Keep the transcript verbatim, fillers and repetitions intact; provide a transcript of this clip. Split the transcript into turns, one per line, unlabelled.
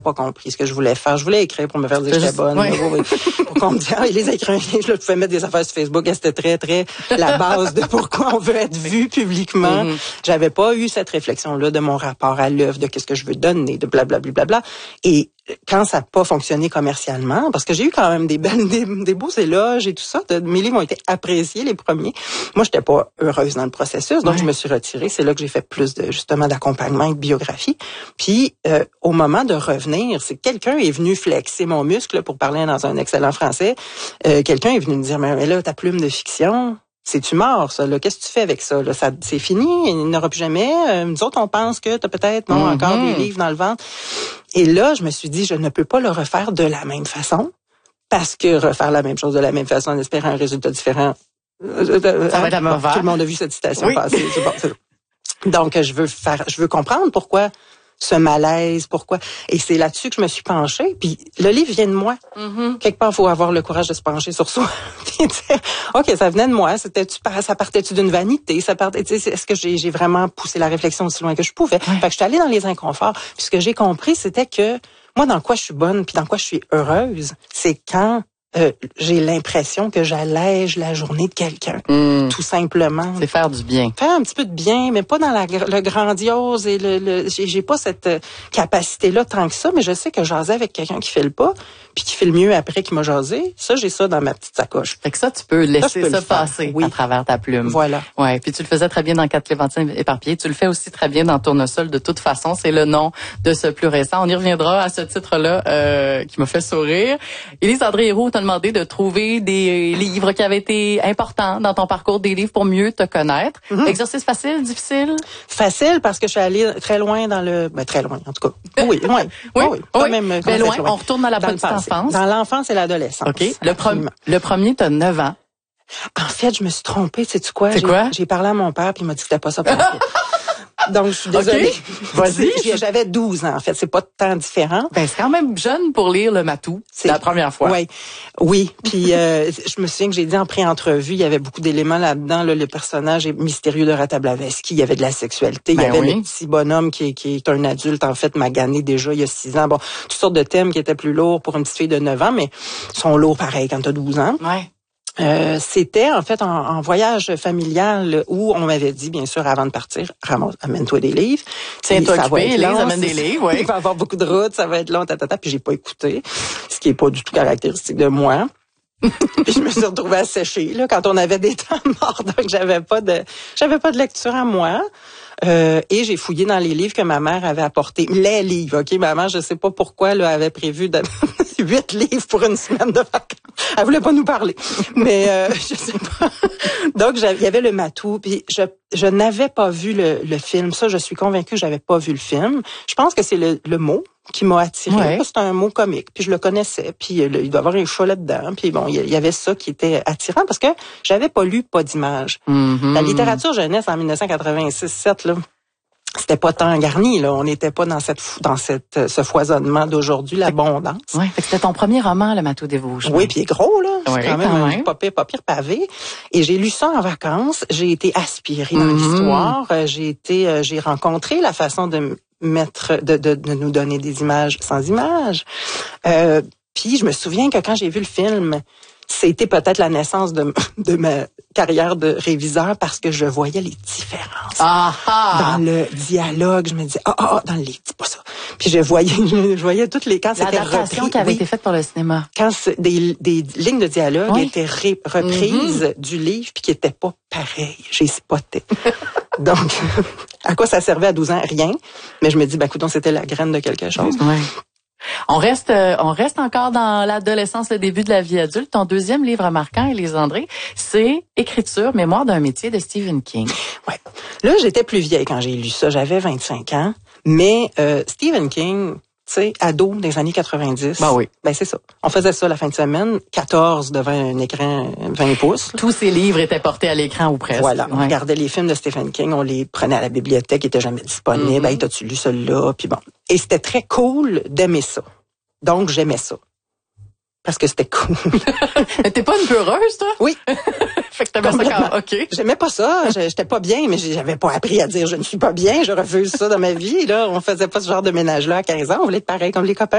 pas compris ce que je voulais faire. Je voulais écrire pour me faire dire que j'étais bonne.
Ouais.
Oui, oui. Pour qu'on me dise, ah, il les a écrits un livre, je pouvais mettre des affaires sur Facebook. Et c'était très, très la base de pourquoi on veut être vu publiquement. Mm-hmm. J'avais pas eu cette réflexion-là de mon rapport à l'œuvre, de qu'est-ce que je veux donner, de blablabla. Bla, bla, bla. Et quand ça n'a pas fonctionné commercialement, parce que j'ai eu quand même des belles, des, des beaux éloges et tout ça, de, mes livres ont été appréciés, les premiers. Moi, j'étais pas heureuse dans le processus, donc ouais. je me suis retirée. C'est là que j'ai fait plus de, justement, d'accompagnement et de biographie. Puis, euh, au moment de revenir, c'est que quelqu'un est venu flexer mon muscle, pour parler dans un excellent français. Euh, quelqu'un est venu me dire, mais là, ta plume de fiction, c'est-tu mort, ça, là? Qu'est-ce que tu fais avec ça, là? Ça, c'est fini, il n'y en aura plus jamais. Euh, nous autres, on pense que t'as peut-être, non, mm-hmm. encore des livres dans le ventre. Et là, je me suis dit, je ne peux pas le refaire de la même façon, parce que refaire la même chose de la même façon en espérant un résultat différent,
euh, euh, ça hein, va être bon,
tout le monde a vu cette citation
oui.
passer. C'est bon, c'est bon. Donc, je veux faire, je veux comprendre pourquoi ce malaise, pourquoi. Et c'est là-dessus que je me suis penchée. Puis le livre vient de moi. Mm-hmm. Quelque part, il faut avoir le courage de se pencher sur soi. Puis dire, OK, ça venait de moi. C'était, ça partait-tu d'une vanité? Ça partait, est-ce que j'ai, j'ai vraiment poussé la réflexion aussi loin que je pouvais? Ouais. Fait que je suis allée dans les inconforts. Puis ce que j'ai compris, c'était que moi, dans quoi je suis bonne, puis dans quoi je suis heureuse, c'est quand Euh, j'ai l'impression que j'allège la journée de quelqu'un, mmh. tout simplement.
C'est faire du bien.
Faire un petit peu de bien, mais pas dans la, le grandiose et le, le j'ai, j'ai pas cette capacité-là tant que ça, mais je sais que jaser avec quelqu'un qui fait le pas, puis qui fait le mieux après qu'il m'a jasé, ça, j'ai ça dans ma petite sacoche.
Fait que ça, tu peux laisser ça, peux ça passer oui. à travers ta plume.
Voilà.
Ouais, puis tu le faisais très bien dans Quatre Clémentines éparpillées. Tu le fais aussi très bien dans Tournesol. De toute façon, c'est le nom de ce plus récent. On y reviendra à ce titre-là euh, qui m'a fait sourire. Élise André-Héroux t'a demandé de trouver des livres qui avaient été importants dans ton parcours, des livres pour mieux te connaître. Mm-hmm. Exercice facile, difficile?
Facile parce que je suis allée très loin dans le... Ben, très loin, en tout cas. Oui, loin.
oui,
oui. Quand
oui.
même,
ben, loin, on retourne dans la petite enfance.
Dans l'enfance et l'adolescence.
OK. Le, pre- le premier, t'as neuf ans.
En fait, je me suis trompée. Sais-tu quoi?
C'est
j'ai,
quoi?
J'ai parlé à mon père puis il m'a dit que c'était pas ça pour moi. Donc, je suis désolée.
Okay. Vas-y.
J'avais douze ans, en fait. C'est pas tant différent.
Ben, c'est quand même jeune pour lire le Matou. C'est la première fois.
Oui. Oui. Puis, euh, je me souviens que j'ai dit en pré-entrevue, il y avait beaucoup d'éléments là-dedans, là. Le personnage mystérieux de Rata Blavatsky. Il y avait de la sexualité.
Ben
il y avait
oui.
le petit bonhomme qui est, qui est un adulte, en fait, magané déjà il y a six ans. Bon, toutes sortes de thèmes qui étaient plus lourds pour une petite fille de neuf ans, mais sont lourds pareil quand t'as douze ans.
Ouais.
Euh, c'était en fait en, en voyage familial où on m'avait dit, bien sûr, avant de partir, ramasse, amène-toi des livres.
Tiens-toi occupé, Élise, amène des livres, oui.
Il va y avoir beaucoup de routes, ça va être long, tatata, puis j'ai pas écouté, ce qui est pas du tout caractéristique de moi. Puis je me suis retrouvée à sécher, là, quand on avait des temps morts, donc j'avais pas de, j'avais pas de lecture à moi. Euh, et j'ai fouillé dans les livres que ma mère avait apportés. Les livres, OK? Ma mère, je sais pas pourquoi, là, avait prévu de... huit livres pour une semaine de vacances. Elle voulait pas nous parler. Mais, euh, je sais pas. Donc, il y avait le Matou. Puis, je, je n'avais pas vu le, le film. Ça, je suis convaincue que j'avais pas vu le film. Je pense que c'est le, le mot qui m'a attiré.
Ouais.
C'est un mot comique. Puis, je le connaissais. Puis, il doit y avoir un chat là-dedans. Puis, bon, il y avait ça qui était attirant parce que j'avais pas lu Pas d'image.
Mm-hmm.
La littérature jeunesse en dix-neuf cent quatre-vingt-six sept, là, c'était pas tant garni, là. On n'était pas dans cette, dans cette, ce foisonnement d'aujourd'hui, l'abondance.
Oui, c'était ton premier roman, le Matou des Vosges.
Oui, puis il est gros, là. C'est
oui,
quand même,
quand
un
même.
Pas pire, pas pire pavé. Et j'ai lu ça en vacances. J'ai été aspirée dans mm-hmm. l'histoire. J'ai été, j'ai rencontré la façon de mettre, de, de, de nous donner des images sans images. Euh, puis je me souviens que quand j'ai vu le film, c'était peut-être la naissance de, de ma carrière de réviseur parce que je voyais les différences.
Ah, ah.
Dans le dialogue, je me disais, ah, ah, ah, dans le livre, c'est pas ça. Puis je voyais, je, je voyais toutes les, quand c'était repris.
L'adaptation qui avait
oui,
été faite pour le cinéma.
Quand des, des lignes de dialogue
oui.
étaient ré, reprises mm-hmm. du livre puis qui étaient pas pareilles. J'ai spoté. Donc, à quoi ça servait à douze ans? Rien. Mais je me dis, ben, écoute, c'était la graine de quelque chose.
Oui. On reste, euh, on reste encore dans l'adolescence, le début de la vie adulte. Ton deuxième livre marquant, Élise André, c'est Écriture, mémoire d'un métier de Stephen King.
Ouais. Là, j'étais plus vieille quand j'ai lu ça. J'avais vingt-cinq ans. Mais euh, Stephen King, tu sais, ado des années quatre-vingt-dix.
Ben oui.
Ben c'est ça. On faisait ça la fin de semaine, quatorze devant un écran vingt pouces.
Tous ces livres étaient portés à l'écran ou presque.
Voilà. On
ouais.
regardait les films de Stephen King, on les prenait à la bibliothèque, ils étaient jamais disponibles. Mm-hmm. Hey, t'as-tu lu celui-là? Puis bon. Et c'était très cool d'aimer ça. Donc, j'aimais ça. Parce que c'était cool.
Mais t'es pas une peu heureuse, toi?
Oui.
Fait que t'aimais ça quand... OK.
J'aimais pas ça. J'étais pas bien, mais j'avais pas appris à dire je ne suis pas bien, je refuse ça dans ma vie. Là, on faisait pas ce genre de ménage-là à quinze ans. On voulait être pareil comme les copains.